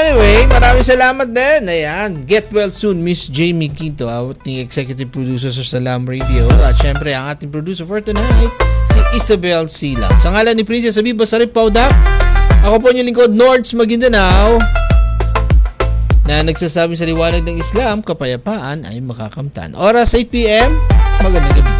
Anyway, maraming salamat din. Ayan, get well soon, Miss Jamie Quinto, ating executive producer sa Salam Radio. At syempre, ang ating producer for tonight, si Isabel Silang. Sa ngalan ni Princess Abiba Sarip Paudak, ako po yung lingkod, Nords Maguindanao, na nagsasabi sa liwanag ng Islam, kapayapaan ay makakamtan. Oras 8 p.m, magandang gabi.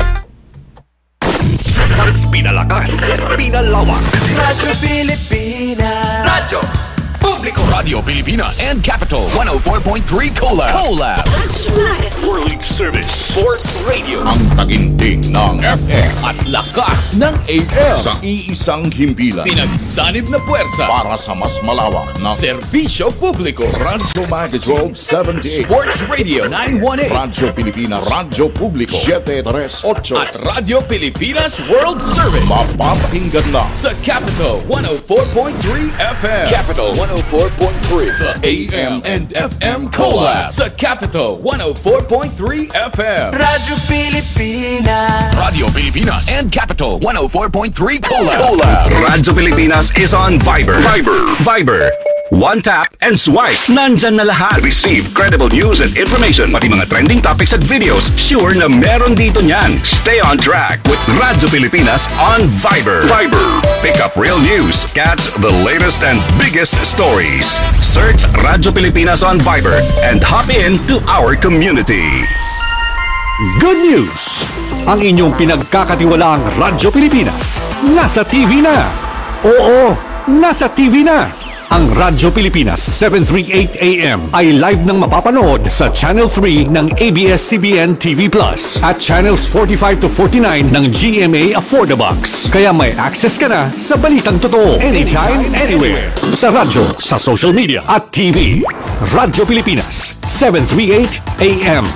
Mas pinalakas, pinalawak. Radyo Pilipinas. Radyo Publiko. Radio Pilipinas and Capital 104.3 Collab. That's right. World Service Sports Radio. Ang taginting ng FM at lakas ng AM. Sa iisang himpilan. Pinagsanib na puwersa para sa mas malawak na serbisyo publiko. Radyo Magazine 78. Sports Radio 918. Radyo Pilipinas. Radyo Publiko 738. At Radyo Pilipinas World Service. Mapapakinggan na sa Capital 104.3 FM. Capital 104.3. The AM and FM Collab sa Capital 104.3 FM. Radyo Pilipinas. Radio Pilipinas and Capital 104.3 Collab. Radyo Pilipinas is on Viber. Viber. One tap and swipe. Nandyan na lahat. Receive credible news and information. Pati mga trending topics at videos. Sure na meron dito niyan. Stay on track with Radyo Pilipinas on Viber. Pick up real news. Catch the latest and biggest stories. Search Radyo Pilipinas on Viber and hop in to our community. Good news! Ang inyong pinagkakatiwalaang Radyo Pilipinas nasa TV na. Oo, nasa TV na. Ang Radyo Pilipinas 738 AM ay live nang mapapanood sa Channel 3 ng ABS-CBN TV Plus at Channels 45 to 49 ng GMA Affordabox. Kaya may access ka na sa balitang totoo anytime, anywhere. Sa radyo, sa social media at TV. Radyo Pilipinas 738 AM.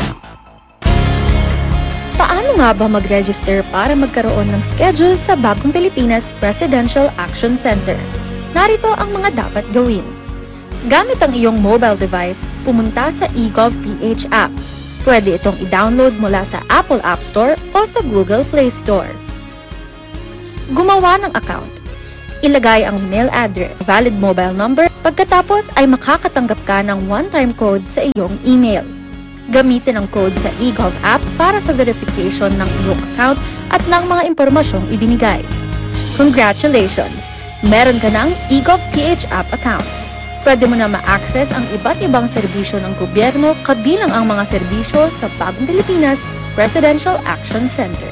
Paano nga ba mag-register para magkaroon ng schedule sa Bagong Pilipinas Presidential Action Center? Narito ang mga dapat gawin. Gamit ang iyong mobile device, pumunta sa eGov.ph app. Pwede itong i-download mula sa Apple App Store o sa Google Play Store. Gumawa ng account. Ilagay ang email address, valid mobile number, pagkatapos ay makakatanggap ka ng one-time code sa iyong email. Gamitin ang code sa eGov app para sa verification ng iyong account at ng mga impormasyong ibinigay. Congratulations! Meron ka ng eGov.ph app account. Pwede mo na ma-access ang iba't ibang serbisyo ng gobyerno kabilang ang mga serbisyo sa Bagong Pilipinas Presidential Action Center.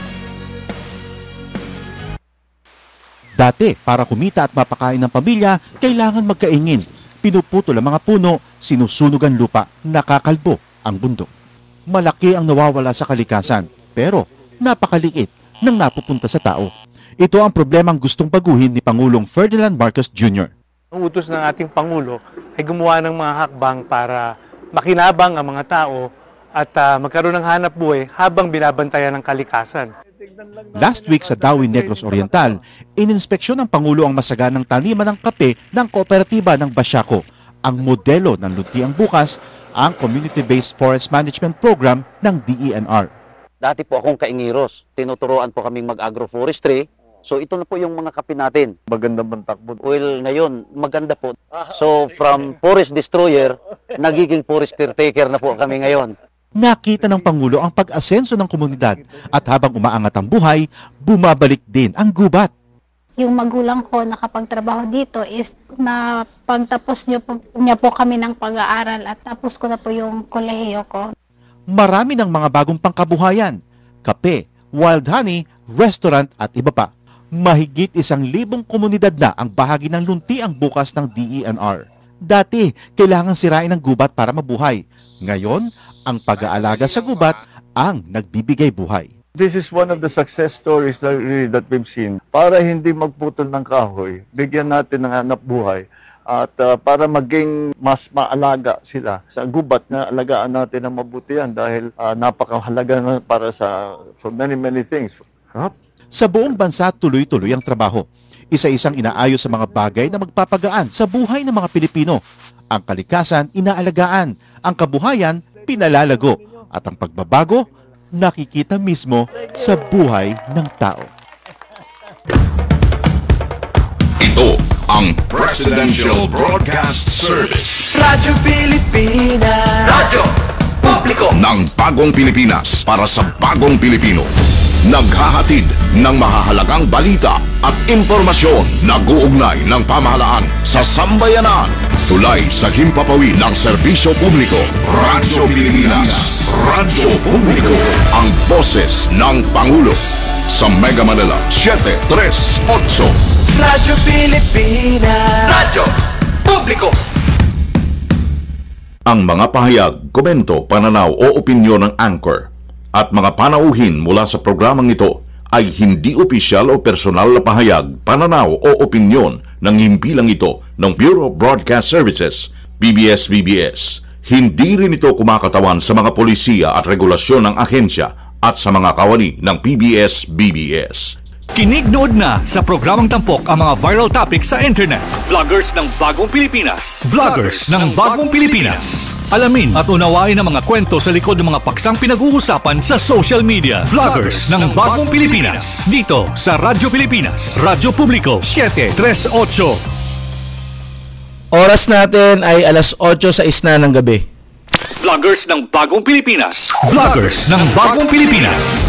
Dati, para kumita at mapakain ng pamilya, kailangan magkaingin. Pinuputol ang mga puno, sinusunog ang lupa, nakakalbo ang bundok. Malaki ang nawawala sa kalikasan, pero napakaliit nang napupunta sa tao. Ito ang problemang gustong baguhin ni Pangulong Ferdinand Marcos Jr. Ang utos ng ating Pangulo ay gumawa ng mga hakbang para makinabang ang mga tao at magkaroon ng hanap buhay habang binabantayan ng kalikasan. Last week sa Dawi Negros Oriental, ininspeksyon ng Pangulo ang masaganang taniman ng kape ng kooperatiba ng Basiaco. Ang modelo ng Luntiang Bukas, ang Community-Based Forest Management Program ng DENR. Dati po akong kaingiros. Tinuturoan po kaming mag-agroforestry. So ito na po yung mga kape natin. Maganda bang takbo? Well, ngayon, maganda po. So from forest destroyer, nagiging forest caretaker na po kami ngayon. Nakita ng Pangulo ang pag-asenso ng komunidad at habang umaangat ang buhay, bumabalik din ang gubat. Yung magulang ko nakapagtrabaho dito is na pagtapos niya po kami ng pag-aaral at tapos ko na po yung kolehiyo ko. Marami ng mga bagong pangkabuhayan, kape, wild honey, restaurant at iba pa. Mahigit 1,000 komunidad na ang bahagi ng Luntiang Bukas ng DENR. Dati, kailangan sirain ang gubat para mabuhay. Ngayon, ang pag-aalaga sa gubat ang nagbibigay buhay. This is one of the success stories that we've seen. Para hindi magputol ng kahoy, bigyan natin ng hanap buhay at para maging mas maalaga sila sa gubat na alagaan natin ng mabuti yan dahil napakahalaga na para for many things. Sa buong bansa, tuloy-tuloy ang trabaho. Isa-isang inaayos sa mga bagay na magpapagaan sa buhay ng mga Pilipino. Ang kalikasan, inaalagaan. Ang kabuhayan, pinalalago. At ang pagbabago, nakikita mismo sa buhay ng tao. Ito ang Presidential Broadcast Service. Radyo Pilipinas. Radyo Publiko ng Bagong Pilipinas para sa Bagong Pilipino. Naghahatid ng mahahalagang balita at impormasyon na guugnay ng pamahalaan sa sambayanan. Tulay sa himpapawid ng serbisyo publiko. Radyo Pilipinas. Radyo Publiko. Ang boses ng Pangulo. Sa Mega Manila, 738. Radyo Pilipinas. Radyo Publiko. Ang mga pahayag, komento, pananaw o opinyon ng Anchor at mga panauhin mula sa programang ito ay hindi opisyal o personal na pahayag, pananaw o opinyon ng himpilang ito ng Bureau of Broadcast Services, PBS-BBS. Hindi rin ito kumakatawan sa mga polisiya at regulasyon ng ahensya at sa mga kawani ng PBS-BBS. Kinig-nood na sa programang tampok ang mga viral topics sa internet. Vloggers ng Bagong Pilipinas. Vloggers ng Bagong Pilipinas. Alamin at unawain ang mga kwento sa likod ng mga paksang pinag-uusapan sa social media. Vloggers ng Bagong Pilipinas. Dito sa Radyo Pilipinas. Radyo Publiko 738. Oras natin ay alas 8:06 na ng gabi. Vloggers ng Bagong Pilipinas. Vloggers ng Bagong Pilipinas.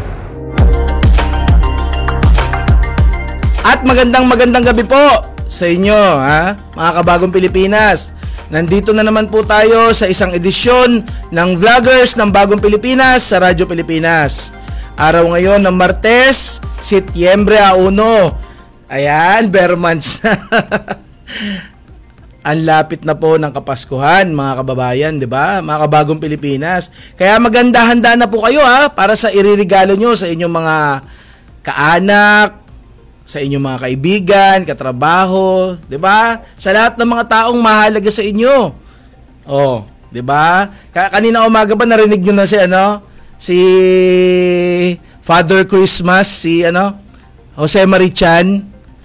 At magandang gabi po sa inyo, mga kabagong Pilipinas. Nandito na naman po tayo sa isang edisyon ng Vloggers ng Bagong Pilipinas sa Radyo Pilipinas. Araw ngayon ng Martes, Setyembre 1. Ayan, bare months na. Ang lapit na po ng Kapaskuhan, mga kababayan, di ba? Mga kabagong Pilipinas. Kaya maganda-handa na po kayo para sa iririgalo nyo sa inyong mga kaanak, sa inyong mga kaibigan, katrabaho, 'di ba? Sa lahat ng mga taong mahalaga sa inyo. Oh, 'di ba? Kanina umaga ba narinig niyo na si Father Christmas, si Jose Marichan.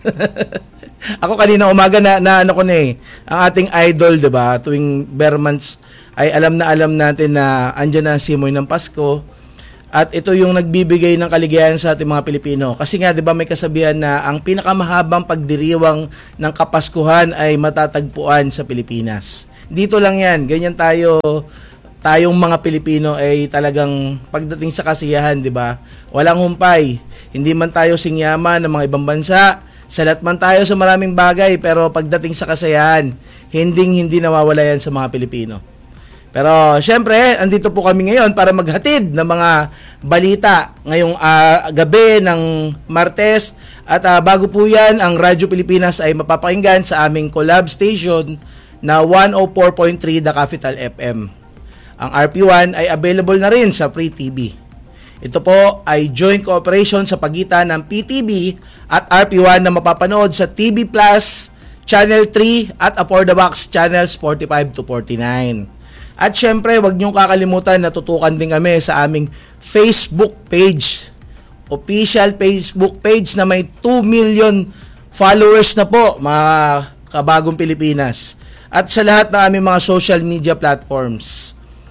Ako kanina umaga na ang ating idol, 'di ba? Tuwing bare months ay alam natin na andyan na ang simoy ng Pasko. At ito yung nagbibigay ng kaligayahan sa ating mga Pilipino. Kasi nga, di ba, may kasabihan na ang pinakamahabang pagdiriwang ng Kapaskuhan ay matatagpuan sa Pilipinas. Dito lang yan. Ganyan tayong mga Pilipino ay talagang pagdating sa kasiyahan, di ba? Walang humpay. Hindi man tayo singyaman ng mga ibang bansa. Salat man tayo sa maraming bagay. Pero pagdating sa kasiyahan, hindi nawawala yan sa mga Pilipino. Pero syempre, andito po kami ngayon para maghatid ng mga balita ngayong gabi ng Martes. At bago po yan, ang Radyo Pilipinas ay mapapakinggan sa aming collab station na 104.3 The Capital FM. Ang RP1 ay available na rin sa Free TV. Ito po ay joint cooperation sa pagitan ng PTV at RP1 na mapapanood sa TV Plus, Channel 3 at Apor the Box Channels 45 to 49. At syempre, huwag niyong kakalimutan na tutukan din kami sa aming Facebook page. Official Facebook page na may 2 million followers na po, mga kabagong Pilipinas. At sa lahat ng aming mga social media platforms.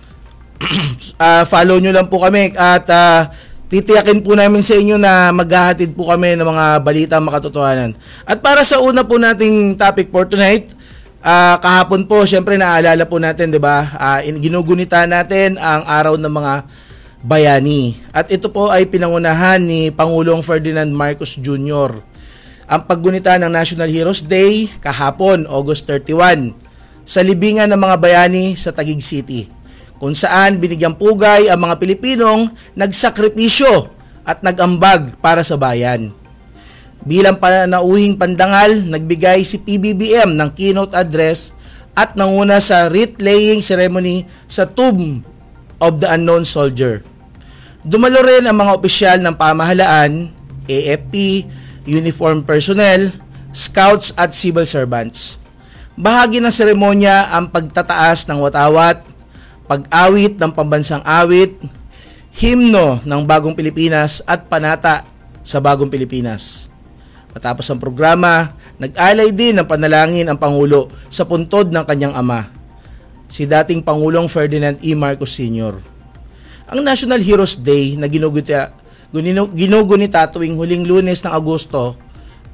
Follow nyo lang po kami at titiyakin po namin sa inyo na maghahatid po kami ng mga balita makatotohanan. At para sa una po nating topic for tonight, kahapon po, syempre naalala po natin, 'di ba? Ginugunita natin ang araw ng mga bayani. At ito po ay pinangunahan ni Pangulong Ferdinand Marcos Jr. Ang paggunita ng National Heroes Day kahapon, August 31, sa libingan ng mga bayani sa Taguig City, kung saan binigyang pugay ang mga Pilipinong nagsakripisyo at nag-ambag para sa bayan. Bilang panauhing pandangal, nagbigay si PBBM ng keynote address at nanguna sa wreath-laying ceremony sa Tomb of the Unknown Soldier. Dumalo rin ang mga opisyal ng pamahalaan, AFP, uniform personnel, scouts at civil servants. Bahagi ng seremonya ang pagtataas ng watawat, pag-awit ng pambansang awit, himno ng Bagong Pilipinas at panata sa Bagong Pilipinas. Matapos ang programa, nag-alay din ng panalangin ang Pangulo sa puntod ng kanyang ama, si dating Pangulong Ferdinand E. Marcos Sr. Ang National Heroes Day na ginugunita tuwing huling Lunes ng Agosto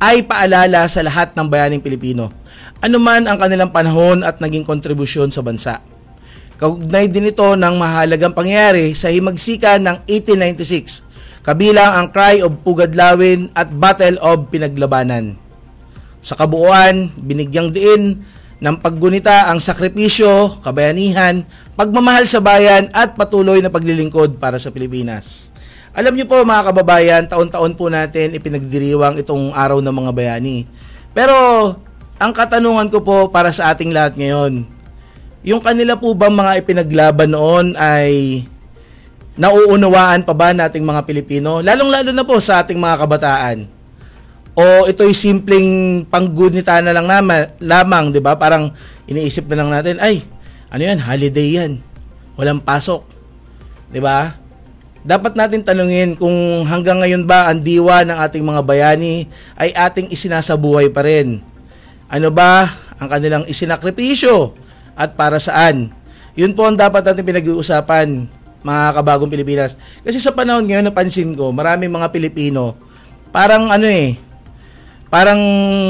ay paalala sa lahat ng bayaning Pilipino, anuman ang kanilang panahon at naging kontribusyon sa bansa. Kaugnay din ito ng mahalagang pangyayari sa himagsikan ng 1896, kabilang ang Cry of Pugadlawin at Battle of Pinaglabanan. Sa kabuuan, binigyang diin ng paggunita ang sakripisyo, kabayanihan, pagmamahal sa bayan at patuloy na paglilingkod para sa Pilipinas. Alam niyo po mga kababayan, taon-taon po natin ipinagdiriwang itong araw ng mga bayani. Pero ang katanungan ko po para sa ating lahat ngayon, yung kanila po bang mga ipinaglaban noon ay nauunawaan pa ba nating mga Pilipino? Lalong-lalo na po sa ating mga kabataan. O ito'y simpleng panggunita na lang lamang, 'di ba? Parang iniisip na lang natin, ay, ano 'yan, holiday 'yan. Walang pasok. 'Di ba? Dapat natin tanungin kung hanggang ngayon ba ang diwa ng ating mga bayani ay ating isinasabuhay pa rin. Ano ba ang kanilang isinakripisyo at para saan? Yun po ang dapat natin pinag-uusapan, mga kabagong Pilipinas. Kasi sa panahon ngayon napansin ko, maraming mga Pilipino parang parang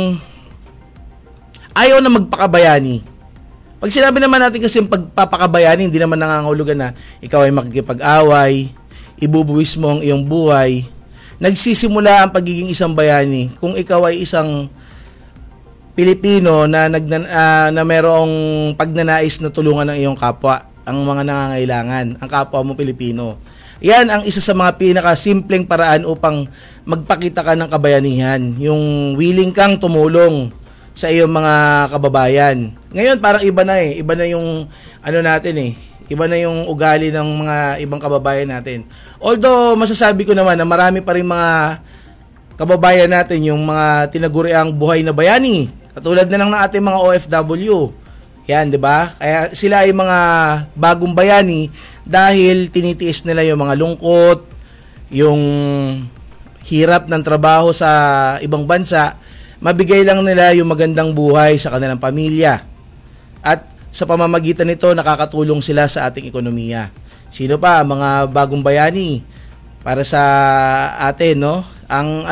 ayaw na magpakabayani. Pag sinabi naman natin kasi pagpapakabayani, hindi naman nangangahulugan na ikaw ay makikipag-away, ibubuwis mo ang iyong buhay. Nagsisimula ang pagiging isang bayani kung ikaw ay isang Pilipino na mayroong pagnanais na tulungan ng iyong kapwa, ang mga nangangailangan, ang kapwa mo Pilipino. Yan ang isa sa mga pinakasimpleng paraan upang magpakita ka ng kabayanihan, yung willing kang tumulong sa iyong mga kababayan. Ngayon parang iba na yung iba na yung ugali ng mga ibang kababayan natin. Although masasabi ko naman na marami pa rin mga kababayan natin yung mga tinaguriang buhay na bayani. Katulad na lang ng ating mga OFW. Yan, 'di ba? Kaya sila ay mga bagong bayani dahil tinitiis nila yung mga lungkot, yung hirap ng trabaho sa ibang bansa, mabigay lang nila yung magandang buhay sa kanilang pamilya. At sa pamamagitan nito, nakakatulong sila sa ating ekonomiya. Sino pa mga bagong bayani para sa atin, no? Ang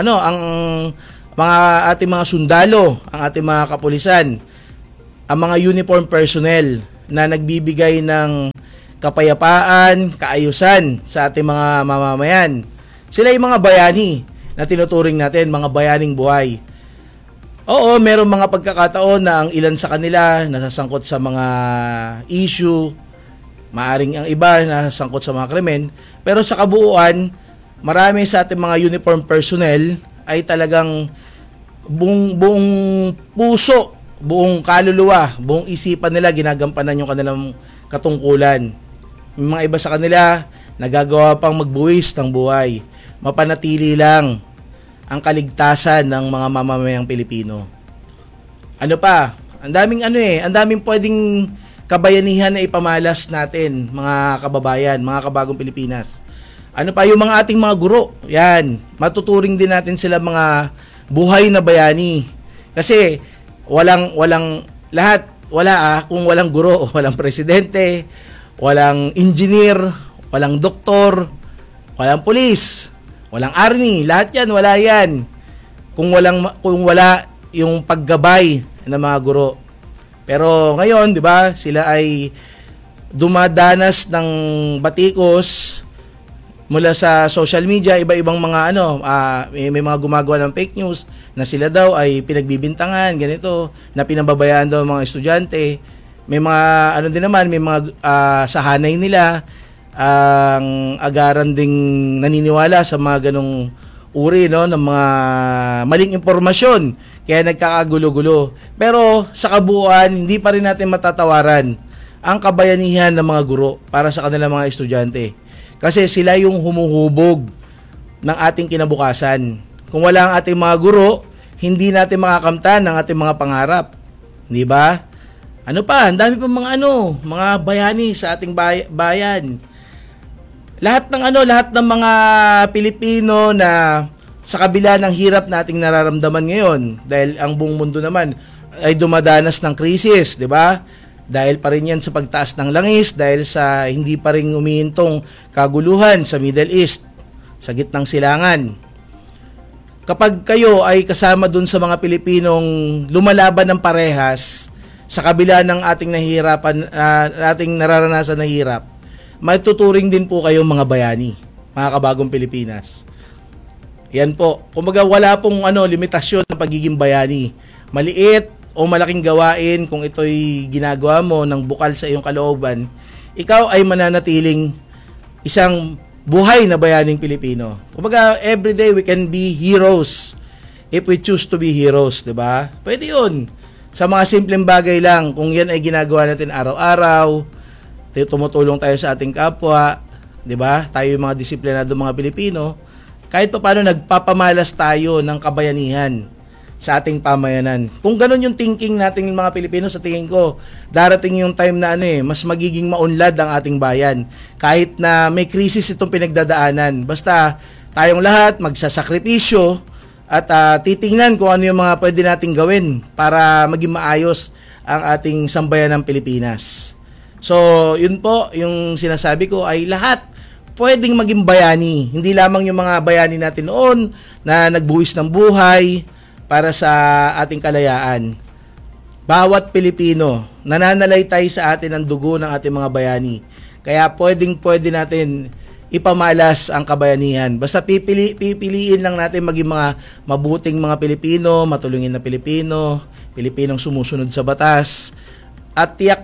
mga ating mga sundalo, ang ating mga kapulisan, ang mga uniform personnel na nagbibigay ng kapayapaan, kaayusan sa ating mga mamamayan. Sila yung mga bayani na tinuturing natin, mga bayaning buhay. Oo, meron mga pagkakataon na ang ilan sa kanila nasasangkot sa mga issue, maaring ang iba nasasangkot sa mga krimen, pero sa kabuuan, marami sa ating mga uniform personnel ay talagang buong puso, buong kaluluwa, buong isipan nila ginagampanan yung kanilang katungkulan. Yung mga iba sa kanila nagagawa pang magbuwis ng buhay, mapanatili lang ang kaligtasan ng mga mamamayang Pilipino. Ano pa? Ang daming pwedeng kabayanihan na ipamalas natin, mga kababayan, mga kabagong Pilipinas. Ano pa yung mga ating mga guro? Yan, matuturing din natin sila mga buhay na bayani. Kasi walang lahat, kung walang guro, walang presidente, walang engineer, walang doktor, walang pulis, walang army, lahat yan, wala yan. Kung wala yung paggabay ng mga guro. Pero ngayon, 'di ba, sila ay dumadanas ng batikos mula sa social media, iba-ibang mga may mga gumagawa ng fake news na sila daw ay pinagbibintangan, ganito, na pinababayaan daw mga estudyante. May mga din naman, may mga sa hanay nila ang agaran ding naniniwala sa mga ganong uri ng mga maling impormasyon, kaya nagkakagulo-gulo. Pero sa kabuuan, hindi pa rin natin matatawaran ang kabayanihan ng mga guro para sa kanilang mga estudyante, kasi sila yung humuhubog ng ating kinabukasan. Kung wala ang ating mga guro, hindi natin makakamtan ang ating mga pangarap, di ba? Ano pa, ang dami pa mga bayani sa ating bayan. Lahat ng mga Pilipino na sa kabila ng hirap nating nararamdaman ngayon, dahil ang buong mundo naman ay dumadanas ng krisis, 'di ba? Dahil pa rin yan sa pagtaas ng langis, dahil sa hindi pa rin umihintong kaguluhan sa Middle East, sa gitnang silangan. kapag kayo ay kasama dun sa mga Pilipinong lumalaban ng parehas sa kabila ng ating nahihirapan, ating nararanasan na hirap, maituturing din po kayo mga bayani, mga kabagong Pilipinas. Yan po. Kumbaga wala pong limitasyon ng pagiging bayani. Maliit o malaking gawain, kung ito'y ginagawa mo ng bukal sa iyong kalooban, ikaw ay mananatiling isang buhay na bayaning Pilipino. Kumbaga, everyday we can be heroes if we choose to be heroes, di ba? Pwede yun. Sa mga simpleng bagay lang, kung yan ay ginagawa natin araw-araw, tumutulong tayo sa ating kapwa, di ba? Tayo yung mga disiplinado mga Pilipino, kahit pa paano nagpapamalas tayo ng kabayanihan sa ating pamayanan. Kung ganun yung thinking natin ng mga Pilipino, sa tingin ko, darating yung time na mas magiging maunlad ang ating bayan. Kahit na may krisis itong pinagdadaanan. Basta tayong lahat magsasakripisyo at titingnan kung ano yung mga pwede nating gawin para maging maayos ang ating sambayan ng Pilipinas. So, yun po, yung sinasabi ko ay lahat pwedeng maging bayani. Hindi lamang yung mga bayani natin noon na nagbuwis ng buhay para sa ating kalayaan. Bawat Pilipino, nananalaytay sa atin ang dugo ng ating mga bayani. Kaya pwede natin ipamalas ang kabayanihan. Basta pipiliin lang natin maging mga mabuting mga Pilipino, matulungin na Pilipino, Pilipinong sumusunod sa batas. At tiyak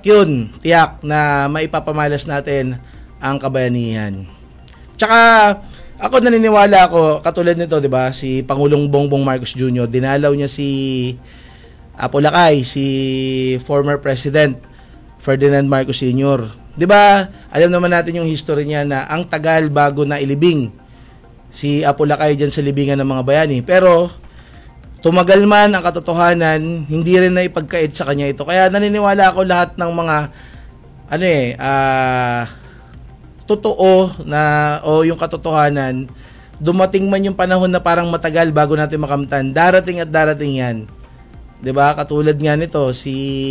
na maipapamalas natin ang kabayanihan. Tsaka, ako naniniwala ako, katulad nito, 'di ba? Si Pangulong Bongbong Marcos Jr., dinalaw niya si Apo Lakay, si former President Ferdinand Marcos Sr. 'Di ba? Alam naman natin yung history niya na ang tagal bago na ilibing si Apo Lakay diyan sa libingan ng mga bayani. Pero tumagal man ang katotohanan, hindi rin na ipagkait sa kanya ito. Kaya naniniwala ako lahat ng mga totoo na o yung katotohanan, dumating man yung panahon na parang matagal bago natin makamtan, darating at darating yan. 'Di ba? Katulad nga nito si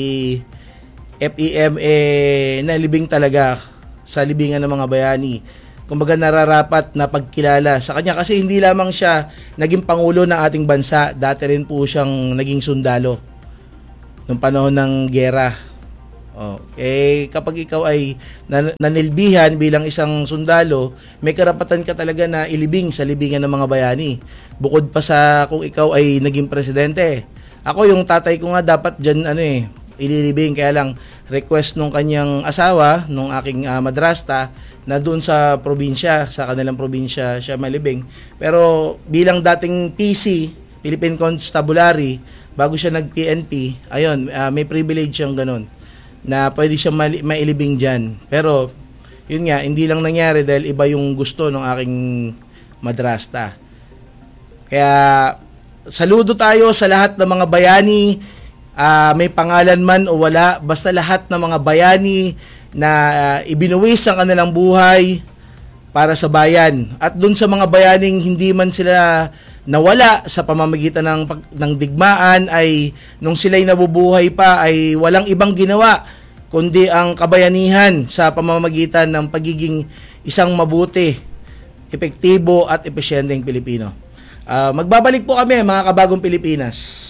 FEM nalibing talaga sa libingan ng mga bayani. Kumbaga nararapat na pagkilala sa kanya kasi hindi lamang siya naging pangulo ng ating bansa, dati rin po siyang naging sundalo nung panahon ng giyera. Kapag ikaw ay nanilbihan bilang isang sundalo, may karapatan ka talaga na ilibing sa libingan ng mga bayani. Bukod pa sa kung ikaw ay naging presidente. Ako yung tatay ko nga dapat dyan ililibing, kaya lang request nung kanyang asawa, nung aking madrasta, na doon sa probinsya, sa kanilang probinsya siya malibing. Pero bilang dating PC, Philippine Constabulary, bago siya nag-PNP, ayun, may privilege siyang ganun na pwede siya mailibing dyan. Pero, yun nga, hindi lang nangyari dahil iba yung gusto ng aking madrasta. Kaya, saludo tayo sa lahat ng mga bayani, may pangalan man o wala, basta lahat ng mga bayani na ibinuwis ang kanilang buhay para sa bayan. At dun sa mga bayaning hindi man sila nawala sa pamamagitan ng digmaan, ay nung sila'y nabubuhay pa ay walang ibang ginawa kundi ang kabayanihan sa pamamagitan ng pagiging isang mabuti, epektibo at epesyenteng Pilipino. Magbabalik po kami mga kabagong Pilipinas.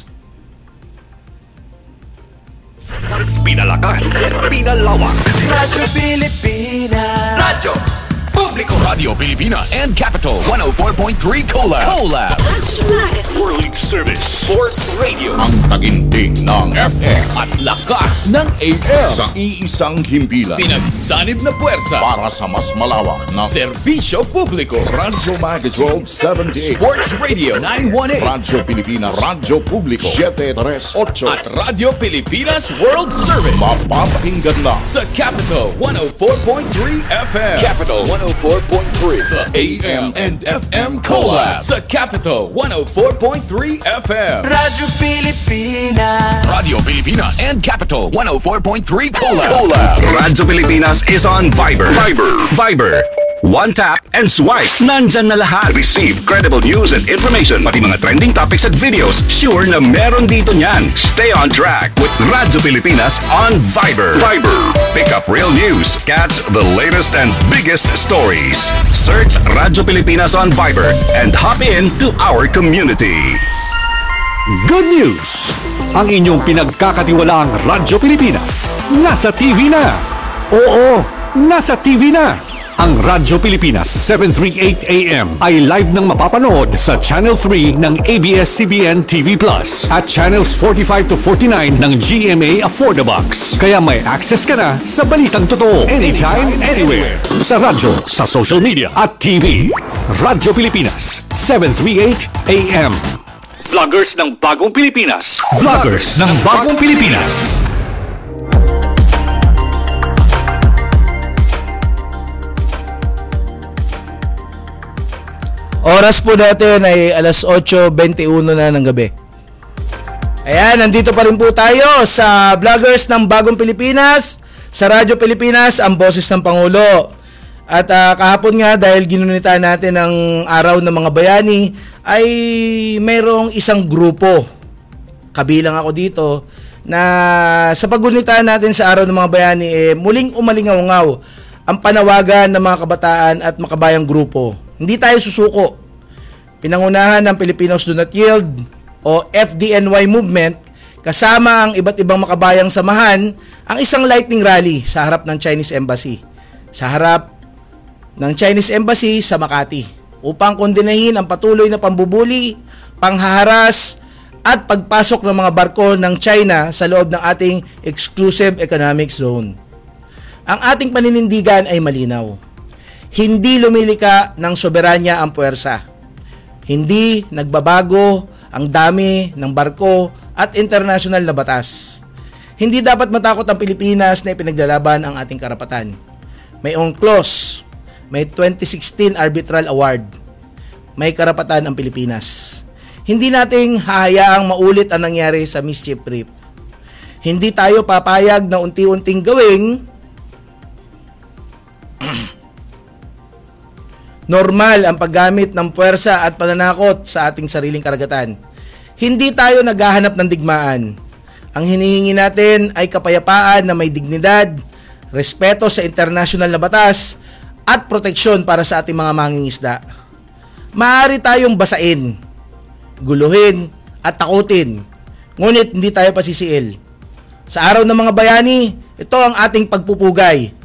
Pinalakas, pinalawak. Radyo Pilipinas. Radyo Publiko. Radio Pilipinas and Capital 104.3 Collab. That's right. World Service Sports Radio. Ang taginting ng FM at lakas ng AM. Sa iisang himpilan. Pinagsanib na puwersa para sa mas malawak na serbisyo publiko. Radyo Magazine 1278. Sports Radio 918. Radyo Pilipinas. Radyo Publiko 738. At Radyo Pilipinas World Service. Mapapakinggan na sa Capital 104.3 FM. Capital 104.3. The AM and FM Collab sa Capital 104.3 FM. Radyo Pilipinas. Radio Pilipinas and Capital 104.3 Collab. Radyo Pilipinas is on Viber. One tap and swipe. Nandyan na lahat. Receive credible news and information. Pati mga trending topics at videos. Sure na meron dito niyan. Stay on track with Radyo Pilipinas on Viber. Pick up real news. Catch the latest and biggest stories. Search Radyo Pilipinas on Viber and hop in to our community. Good news! Ang inyong pinagkakatiwalaang Radyo Pilipinas nasa TV na. Oo, nasa TV na. Ang Radyo Pilipinas 738 AM ay live nang mapapanood sa Channel 3 ng ABS-CBN TV Plus at Channels 45 to 49 ng GMA Affordabox. Kaya may access ka na sa balitang totoo anytime, anywhere. Sa radyo, sa social media at TV. Radyo Pilipinas 738 AM. Vloggers ng Bagong Pilipinas. Vloggers ng Bagong Pilipinas. Oras po natin ay alas 8:21 na ng gabi. Ayan, nandito pa rin po tayo sa Vloggers ng Bagong Pilipinas, sa Radyo Pilipinas, ang boses ng Pangulo. At kahapon nga, dahil ginunita natin ang Araw ng Mga Bayani, ay mayroong isang grupo, kabilang ako dito, na sa paggunita natin sa Araw ng Mga Bayani, muling umalingaw-ngaw ang panawagan ng mga kabataan at makabayang grupo. Hindi tayo susuko. Pinangunahan ng Filipinos Do Not Yield o FDNY movement kasama ang iba't ibang makabayang samahan ang isang lightning rally sa harap ng Chinese Embassy. Sa harap ng Chinese Embassy sa Makati upang kondenahin ang patuloy na pambubuli, panghaharas at pagpasok ng mga barko ng China sa loob ng ating exclusive economic zone. Ang ating paninindigan ay malinaw. Hindi lumilika ng soberanya ang puwersa. Hindi nagbabago ang dami ng barko at international na batas. Hindi dapat matakot ang Pilipinas na ipinaglalaban ang ating karapatan. May UNCLOS, may 2016 Arbitral Award. May karapatan ang Pilipinas. Hindi nating hahayaang maulit ang nangyari sa Mischief Reef. Hindi tayo papayag na unti-unting gawing normal ang paggamit ng puwersa at pananakot sa ating sariling karagatan. Hindi tayo naghahanap ng digmaan. Ang hinihingi natin ay kapayapaan na may dignidad, respeto sa international na batas, at proteksyon para sa ating mga mangingisda. Maaari tayong basain, guluhin, at takutin, ngunit hindi tayo pasisiil. Sa Araw ng Mga Bayani, ito ang ating pagpupugay.